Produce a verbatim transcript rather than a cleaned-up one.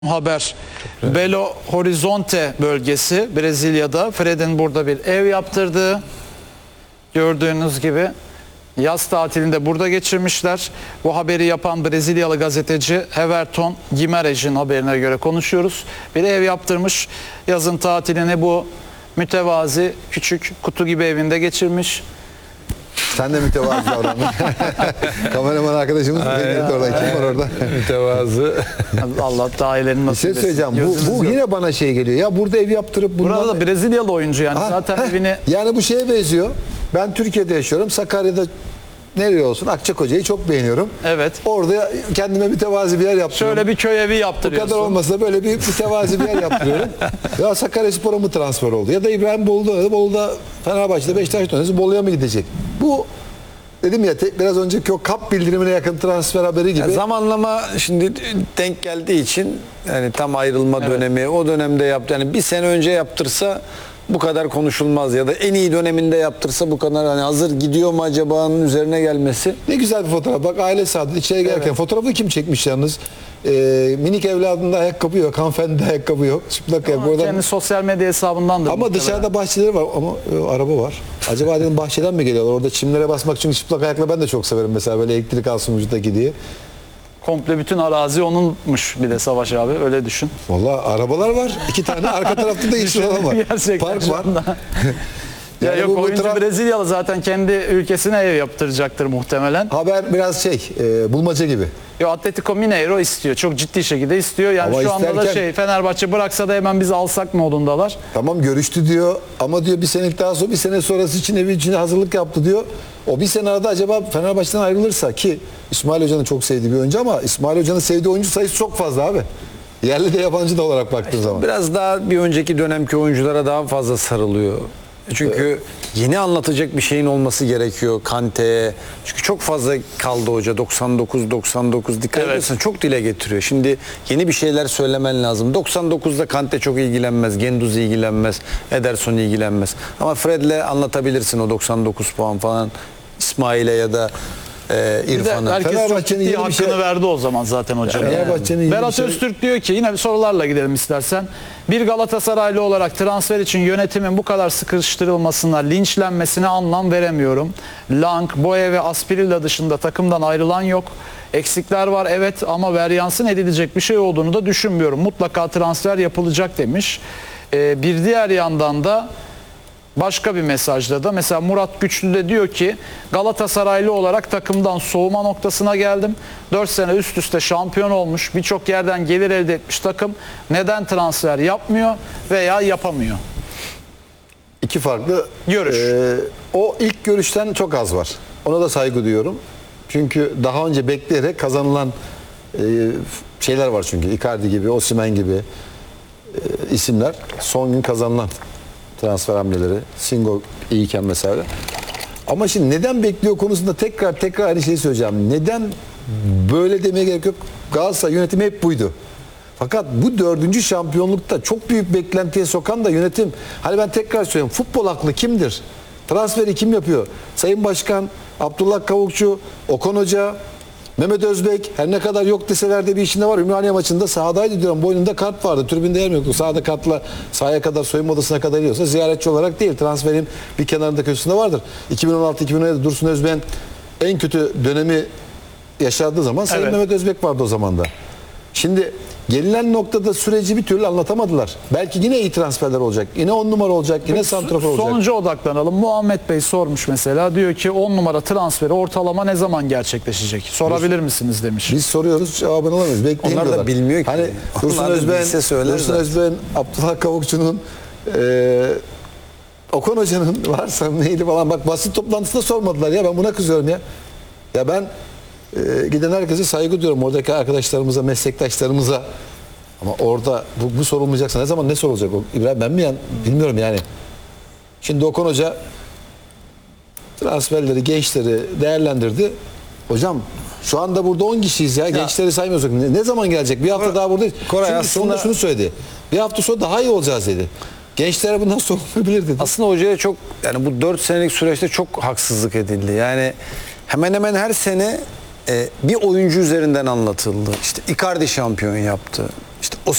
Haber. Belo Horizonte bölgesi Brezilya'da Fred'in burada bir ev yaptırdığı, gördüğünüz gibi yaz tatilinde burada geçirmişler. Bu haberi yapan Brezilyalı gazeteci Everton Guimarães'in haberine göre konuşuyoruz. Bir ev yaptırmış, yazın tatilini bu mütevazi küçük kutu gibi evinde geçirmiş. Sen de mütevazı davrandın. Kameraman arkadaşımız orada. Kim var orada? Mütevazı. Allah dairelerini Bir nasip şey etsin. söyleyeceğim. Bu, Gözünüz bu yok. yine bana şey geliyor. Ya burada ev yaptırıp bundan... Burada da Brezilyalı oyuncu yani Ha, zaten heh. evini... Yani bu şeye benziyor. Ben Türkiye'de yaşıyorum. Sakarya'da nereye olsun Akçakoca'yı çok beğeniyorum. Evet. Orada kendime mütevazi bir yer yaptırıyorum. Şöyle bir köy evi Bu yaptırıyorsun. kadar olmasa da böyle bir mütevazi bir yer yaptırıyorum. Ya Sakaryaspor'a mı transfer oldu? Ya da İbrahim Bolu'da, Bolu'da Fenerbahçe'de Beşiktaş dönesi Bolu'ya mı gidecek? Bu dedim ya tek, biraz önceki o kap bildirimine yakın transfer haberi gibi. Ya zamanlama şimdi denk geldiği için yani tam ayrılma evet. dönemi o dönemde yaptı. Yani bir sene önce yaptırsa bu kadar konuşulmaz ya da en iyi döneminde yaptırsa bu kadar hani hazır gidiyor mu acaba'nın üzerine gelmesi. Ne güzel bir fotoğraf. Bak aile saadet içeri gelirken evet. Fotoğrafı kim çekmiş yalnız? Ee, minik evladında ayakkabı yok, hanımefendide ayakkabı yok. Çıplak ayak. Kendi oradan... sosyal medya hesabındandır. Ama dışarıda bahçeleri var ama e, araba var. Acaba dedim bahçeden mi geliyorlar? Orada çimlere basmak çünkü çıplak ayakla ben de çok severim mesela böyle elektrik alsın vücuttaki diye. Komple bütün arazi onunmuş bir de Savaş abi öyle düşün. Vallahi arabalar var. İki tane arka tarafta da yeşil alan var. Park var. Ya yok bu, oyuncu bu Brezilyalı zaten kendi ülkesine ev yaptıracaktır muhtemelen. Haber biraz şey e, bulmaca gibi. Yo Atletico Mineiro istiyor. Çok ciddi şekilde istiyor. Yani ama şu anda isterken, da şey Fenerbahçe bıraksa da hemen biz alsak modundalar. Tamam görüştü diyor ama diyor bir senelik daha sonra bir sene sonrası için evi için hazırlık yaptı diyor. O bir sene arada acaba Fenerbahçe'den ayrılırsa ki İsmail Hoca'nın çok sevdiği bir oyuncu ama İsmail Hoca'nın sevdiği oyuncu sayısı çok fazla abi. Yerli de yabancı da olarak baktığın işte zaman. Biraz daha bir önceki dönemki oyunculara daha fazla sarılıyor. Çünkü evet. yeni anlatacak bir şeyin olması gerekiyor Kante'ye. Çünkü çok fazla kaldı hoca doksan dokuz doksan dokuz dikkat evet. edersen çok dile getiriyor. Şimdi yeni bir şeyler söylemen lazım. doksan dokuzda Kante çok ilgilenmez, Gendouzi ilgilenmez, Ederson ilgilenmez. Ama Fred'le anlatabilirsin o doksan dokuz puan falan İsmail'e ya da e, İrfan'a. Herkes çok ciddi hakkını şey... verdi o zaman zaten hocam. Yani. Berat şey... Öztürk diyor ki yine sorularla gidelim istersen. Bir Galatasaraylı olarak transfer için yönetimin bu kadar sıkıştırılmasına, linçlenmesine anlam veremiyorum. Lang, Boye ve Asprilla dışında takımdan ayrılan yok. Eksikler var evet ama varyansın edilecek bir şey olduğunu da düşünmüyorum. Mutlaka transfer yapılacak demiş. Ee, bir diğer yandan da başka bir mesajda da mesela Murat Güçlü de diyor ki Galatasaraylı olarak takımdan soğuma noktasına geldim. dört sene üst üste şampiyon olmuş, birçok yerden gelir elde etmiş takım neden transfer yapmıyor veya yapamıyor? İki farklı görüş. E, o ilk görüşten çok az var. Ona da saygı duyuyorum. Çünkü daha önce bekleyerek kazanılan e, şeyler var çünkü. Icardi gibi, Osimhen gibi e, isimler son gün kazanılan transfer hamleleri. Singo iyiyken mesela. Ama şimdi neden bekliyor konusunda tekrar tekrar aynı şeyi söyleyeceğim. Neden böyle demeye gerek yok. Galatasaray yönetimi hep buydu. Fakat bu dördüncü şampiyonlukta çok büyük beklentiye sokan da yönetim. Hani ben tekrar söylüyorum. Futbol aklı kimdir? Transferi kim yapıyor? Sayın Başkan, Abdullah Kavukçu, Okan Hoca, Mehmet Özbek her ne kadar yok deseler de bir işinde var. Ümraniye maçında sahadaydı diyorum. Boynunda kart vardı. Tribünde yer mi yoktu? Sahada kartla sahaya kadar soyunma odasına kadar geliyorsa ziyaretçi olarak değil. Transferin bir kenarında köşesinde vardır. iki bin on altı iki bin on yedi Dursun Özben en kötü dönemi yaşadığı zaman Sayın evet. Mehmet Özbek vardı o zaman da. Şimdi gelinen noktada süreci bir türlü anlatamadılar. Belki yine iyi transferler olacak. Yine on numara olacak. Yine santrafor olacak. Sonuca odaklanalım. Muhammed Bey sormuş mesela. Diyor ki on numara transferi ortalama ne zaman gerçekleşecek? Sorabilir biz, misiniz demiş. Biz soruyoruz. Cevabını alamıyoruz. Bekleyin onlar diyorlar. da bilmiyor ki. Hani Dursun Özben, Dursun Özben, Abdullah Kavukçu'nun e, Okan Hoca'nın varsa neydi falan. Bak basın toplantısında sormadılar ya. Ben buna kızıyorum ya. Ya ben Ee, giden herkese saygı duyuyorum. Oradaki arkadaşlarımıza, meslektaşlarımıza. Ama orada bu, bu sorulmayacaksa ne zaman ne sorulacak? İbrahim ben mi yani? Bilmiyorum yani. Şimdi Okan Hoca transferleri, gençleri değerlendirdi. Hocam şu anda burada on kişiyiz ya. ya. Gençleri saymıyorsak. Ne, ne zaman gelecek? Bir hafta Kor daha buradayız. Koray Çünkü aslında sonunda şunu söyledi. Bir hafta sonra daha iyi olacağız dedi. Gençlere bundan sorulabilir dedi. Aslında hocaya çok yani bu dört senelik süreçte çok haksızlık edildi. Yani hemen hemen her sene e, bir oyuncu üzerinden anlatıldı. İşte Icardi şampiyon yaptı. İşte İşte o